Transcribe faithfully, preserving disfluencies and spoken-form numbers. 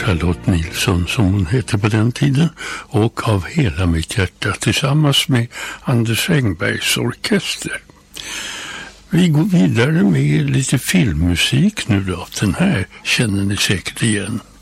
Charlotte Nilsson som hon hette på den tiden, och Av hela mitt hjärta tillsammans med Anders Engbergs orkester. Vi går vidare med lite filmmusik nu då. Den här känner ni säkert igen.